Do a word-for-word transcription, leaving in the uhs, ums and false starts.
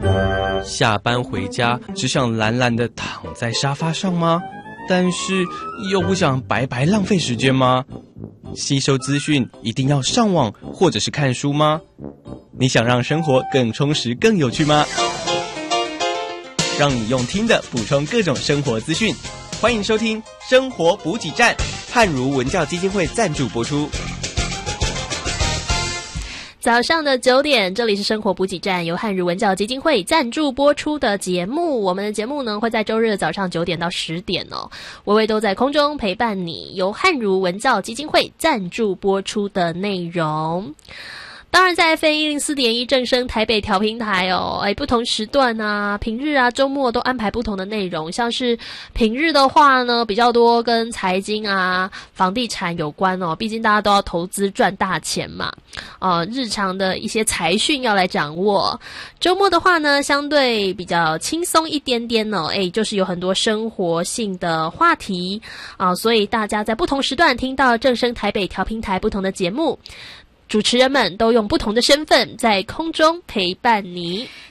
下班回家只想懒懒地躺在沙发上吗？但是又不想白白浪费时间吗？吸收资讯一定要上网或者是看书吗？你想让生活更充实更有趣吗？让你用听的补充各种生活资讯，欢迎收听生活补给站，汉儒文教基金会赞助播出。 早上的九点，这里是生活补给站，由汉儒文教基金会赞助播出的节目。我们的节目呢会在周日早上九点到十点哦，微微都在空中陪伴你，由汉儒文教基金会赞助播出的内容。当然在 F M 一零四点一 正声台北调频台哦，哎，不同时段啊，平日啊、周末都安排不同的内容。像是平日的话呢，比较多跟财经啊、房地产有关哦，毕竟大家都要投资赚大钱嘛。呃，日常的一些财讯要来掌握。周末的话呢，相对比较轻松一点点哦，哎，就是有很多生活性的话题啊、呃，所以大家在不同时段听到正声台北调频台不同的节目。主持人们都用不同的身份在空中陪伴你。